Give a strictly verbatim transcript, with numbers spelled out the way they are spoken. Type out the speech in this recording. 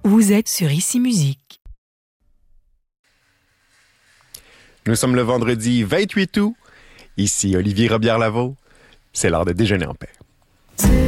Vous êtes sur Ici Musique. Nous sommes le vendredi vingt-huit août. Ici Olivier Robillard-Lavaux. C'est l'heure de déjeuner en paix.